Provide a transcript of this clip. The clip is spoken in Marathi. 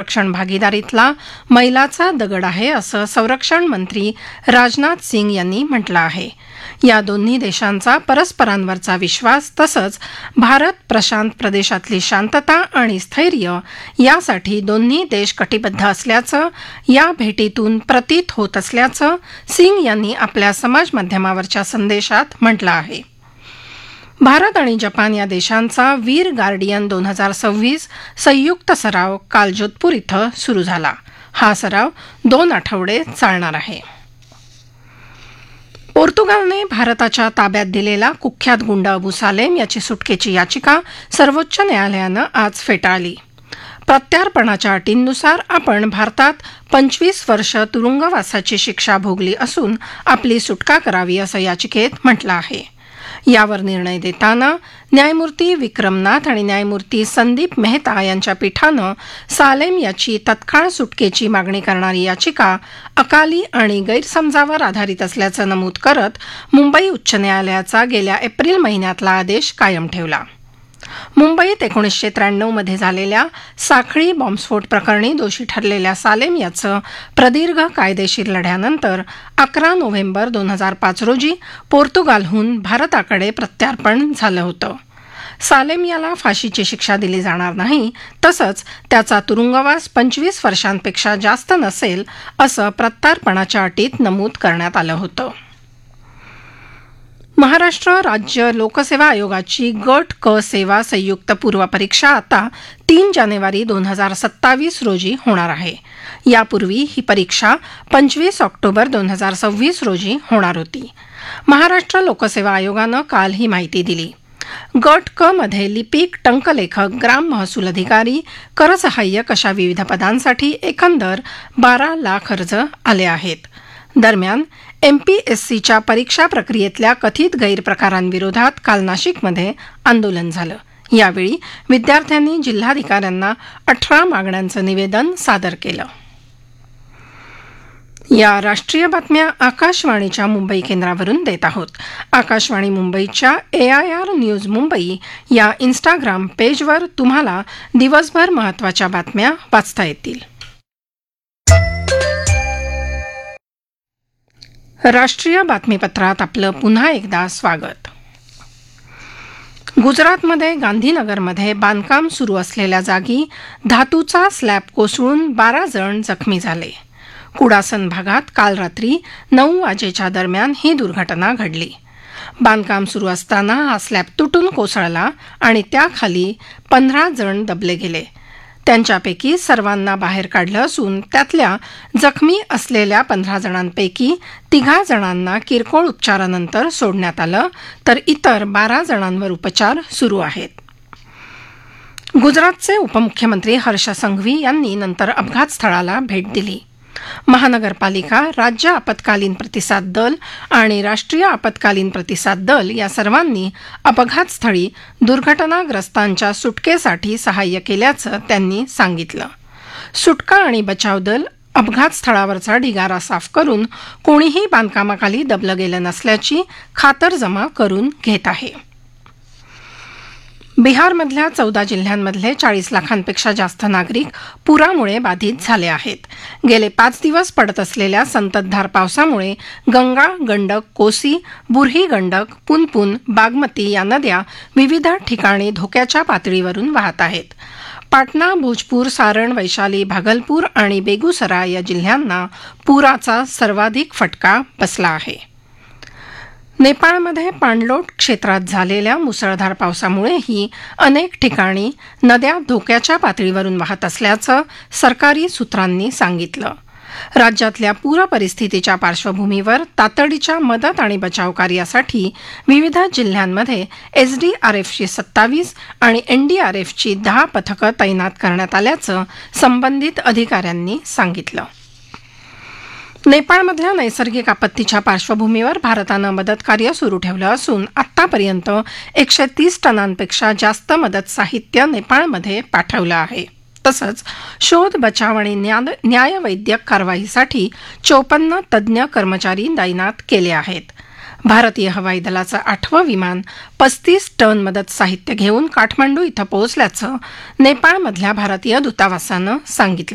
संरक्षण भागीदारीतला मैलाचा दगड आहे असं संरक्षण मंत्री राजनाथ सिंग यांनी म्हटलं आहे. या दोन्ही देशांचा परस्परांवरचा विश्वास तसंच भारत प्रशांत प्रदेशातली शांतता आणि स्थैर्य यासाठी दोन्ही देश कटिबद्ध असल्याचं या भेटीतून प्रतीत होत असल्याचं सिंग यांनी आपल्या समाजमाध्यमावरच्या संदेशात म्हटलं आहे. भारत आणि जपान या देशांचा वीर गार्डियन 2026 संयुक्त सराव काल जोधपूर इथं सुरू झाला. हा सराव 2 आठवडे चालणार आहे. पोर्तुगालने भारताच्या ताब्यात दिलेला कुख्यात गुंड अबू सालेम याची सुटकेची याचिका सर्वोच्च न्यायालयानं आज फेटाळली. प्रत्यार्पणाच्या अटींनुसार आपण भारतात 25 वर्ष तुरुंगवासाची शिक्षा भोगली असून आपली सुटका करावी असं याचिकेत म्हटलं आहे. यावर निर्णय देताना न्यायमूर्ती विक्रमनाथ आणि न्यायमूर्ती संदीप मेहता यांच्या पीठानं सालेम याची तत्काळ सुटकेची मागणी करणारी याचिका अकाली आणि गैरसमजावर आधारित असल्याचं नमूद करत मुंबई उच्च न्यायालयाचा गेल्या एप्रिल महिन्यातला आदेश कायम ठेवला. मुंबईत 1993 मध्ये झालेल्या साखळी बॉम्बस्फोट प्रकरणी दोषी ठरलेल्या सालेम याचं प्रदीर्घ कायदेशीर लढ्यानंतर 11 नोव्हेंबर 2005 रोजी पोर्तुगालहून भारताकडे प्रत्यार्पण झालं होतं. सालेम याला फाशीची शिक्षा दिली जाणार नाही तसंच त्याचा तुरुंगवास 25 वर्षांपेक्षा जास्त नसेल असं प्रत्यार्पणाच्या अटीत नमूद करण्यात आलं होतं. महाराष्ट्र राज्य लोकसेवा आयोगाची गट क सेवा संयुक्त पूर्वपरीक्षा आता 3 जानेवारी 2027 रोजी होणार आहे. यापूर्वी ही परीक्षा 25 ऑक्टोबर 2026 रोजी होणार होती. महाराष्ट्र लोकसेवा आयोगानं काल ही माहिती दिली. गट क मध्ये लिपिक, टंकलेखक, ग्राम महसूल अधिकारी, करसहाय्यक अशा विविध पदांसाठी एकंदर 12 लाख अर्ज आले आहेत. दरम्यान एमपीएससीच्या परीक्षा प्रक्रियेतल्या कथित गैरप्रकारांविरोधात काल नाशिकमध्ये आंदोलन झालं. यावेळी विद्यार्थ्यांनी जिल्हाधिकाऱ्यांना 18 मागण्यांचं निवेदन सादर केलं. या राष्ट्रीय बातम्या आकाशवाणीच्या मुंबई केंद्रावरून देत आहोत. आकाशवाणी मुंबईच्या AIR न्यूज मुंबई या इंस्टाग्राम पेजवर तुम्हाला दिवसभर महत्त्वाच्या बातम्या वाचता येतील. राष्ट्रीय बातमीपत्रात आपलं पुन्हा एकदा स्वागत. गुजरातमध्ये गांधीनगरमध्ये बांधकाम सुरू असलेल्या जागी धातूचा स्लॅब कोसळून 12 जण जखमी झाले. कुडासन भागात काल रात्री 9 वाजेच्या दरम्यान ही दुर्घटना घडली. बांधकाम सुरू असताना हा स्लॅब तुटून कोसळला आणि त्याखाली 15 जण दबले गेले. त्यांच्यापैकी सर्वांना बाहेर काढलं असून त्यातल्या जखमी असलेल्या 15 जणांपैकी 3 जणांना किरकोळ उपचारानंतर सोडण्यात आलं तर इतर 12 जणांवर उपचार सुरू आहेत. गुजरातचे उपमुख्यमंत्री हर्ष संघवी यांनी नंतर अपघातस्थळाला भेट दिली. महानगरपालिका, राज्य आपत्कालीन प्रतिसाद दल आणि राष्ट्रीय आपत्कालीन प्रतिसाद दल या सर्वांनी अपघातस्थळी दुर्घटनाग्रस्तांच्या सुटकेसाठी सहाय्य केल्याचं त्यांनी सांगितलं. सुटका आणि बचाव दल अपघातस्थळावरचा ढिगारा साफ करून कोणीही बांधकामाखाली दबलं गेलं नसल्याची खातरजमा करून घेत आहे. बिहारमधल्या 14 जिल्ह्यांमधले 40 लाखांपेक्षा जास्त नागरिक पुरामुळे बाधित झाले आहेत. गेले 5 दिवस पडत असलेल्या संततधार पावसामुळे गंगा, गंडक, कोसी, बुरही गंडक, पुनपुन, बागमती या नद्या विविध ठिकाणी धोक्याच्या पातळीवरून वाहत आहेत. पाटणा, भोजपूर, सारण, वैशाली, भागलपूर आणि बेगुसराय या जिल्ह्यांना पुराचा सर्वाधिक फटका बसला आहे. नेपाळमध्ये पाणलोट क्षेत्रात झालेल्या मुसळधार पावसामुळेही अनेक ठिकाणी नद्या धोक्याच्या पातळीवरून वाहत असल्याचं सरकारी सूत्रांनी सांगितलं. राज्यातल्या पूर परिस्थितीच्या पार्श्वभूमीवर तातडीच्या मदत आणि बचाव कार्यासाठी विविध जिल्ह्यांमध्ये SDRFची 27 आणि NDRFची 10 पथकं तैनात करण्यात आल्याचं संबंधित अधिकाऱ्यांनी सांगितलं. नेपाळमधल्या नैसर्गिक आपत्तीच्या पार्श्वभूमीवर भारतानं मदत कार्य सुरू ठेवलं असून आत्तापर्यंत 130 टनांपेक्षा जास्त मदत साहित्य नेपाळमध्ये पाठवलं आहे. तसंच शोध, बचाव आणि न्यायवैद्यक कारवाईसाठी 54 तज्ज्ञ कर्मचारी तैनात केले आहेत. भारतीय हवाई दलाचं 8वं विमान 35 टन मदत साहित्य घेऊन काठमांडू इथं पोहोचल्याचं नेपाळमधल्या भारतीय दूतावासानं सांगितलं.